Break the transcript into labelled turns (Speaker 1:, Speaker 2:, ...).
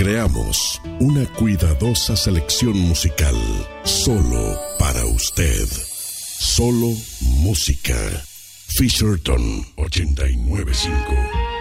Speaker 1: Creamos una cuidadosa selección musical solo para usted. Solo música. Fisherton 895.